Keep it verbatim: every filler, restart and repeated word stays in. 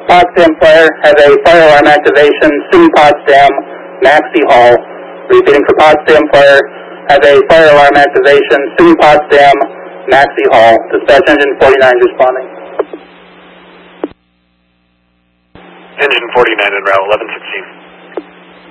Potsdam Fire, have a fire alarm activation, SUNY Potsdam, Maxey Hall. Repeating for Potsdam Fire, have a fire alarm activation, SUNY Potsdam, Maxey Hall. Dispatch engine forty-nine responding. Engine forty-nine en route, eleven sixteen.